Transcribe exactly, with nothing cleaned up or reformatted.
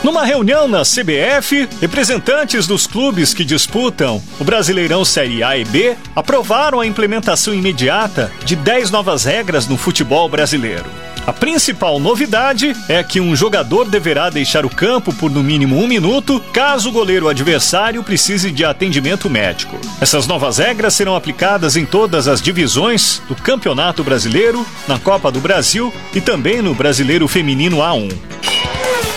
Numa reunião na C B F, representantes dos clubes que disputam o Brasileirão Série A e B aprovaram a implementação imediata de dez novas regras no futebol brasileiro. A principal novidade é que um jogador deverá deixar o campo por no mínimo um minuto, caso o goleiro adversário precise de atendimento médico. Essas novas regras serão aplicadas em todas as divisões do Campeonato Brasileiro, na Copa do Brasil e também no Brasileiro Feminino A um.